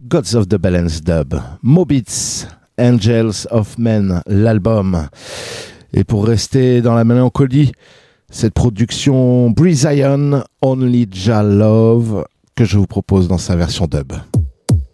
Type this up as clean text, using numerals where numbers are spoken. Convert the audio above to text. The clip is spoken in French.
Gods of the Balance Dub, Mobits, Angels of Men, l'album. Et pour rester dans la mélancolie, cette production Breeze Ion, Only Jah Love, que je vous propose dans sa version dub.